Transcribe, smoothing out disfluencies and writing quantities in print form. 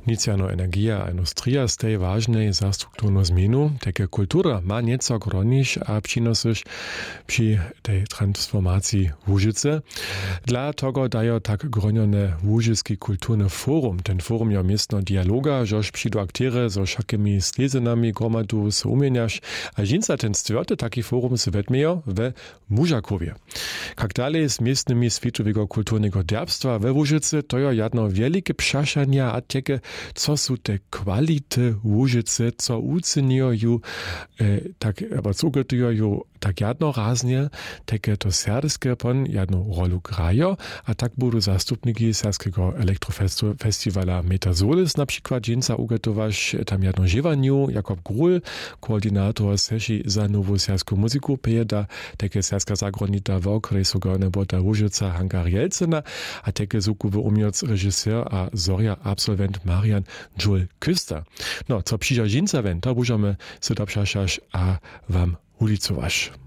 Nicjano energia a industrija stej ważnej za strukturną zmienu, takie kultura ma nieco gronić a przynosyć przy tej transformacji Łużyce. Dla tego dają tak gronione Łużyski kulturny forum. Ten forum ja miestno dialoga, żoż przyjdą aktyry z wszakimi slezenami gromadu se umieniasz, a żinca ten stwierdzy taki forum se wetmiejo we Mużakowie. Jak dalej z miestnymi światowego kulturnego derbstwa we Łużyce, to ja jedno wielkie przeszania a takie, co są te kwality Łużyce, co uceniają, tak, aber co ugotują tak jednoraznie, takie to serbskie pon jedną rolę grają, a tak budou zastupniki serskiego elektrofestivala Metazolis na przykład dżinca ugotować tam jedno żywaniu, Jakob Gruhl, koordynator seši za nową serską muzyku, pejeda, takie serska zagronita w okresu Gornebota Łużyca Hangar Jelcena, a takie zukuwy umiec reżyser a Zoria absolvent Marian Joel Küster. No, co przyjdzie dżinca wen, to możemy się doprzeszać a wam ulicować.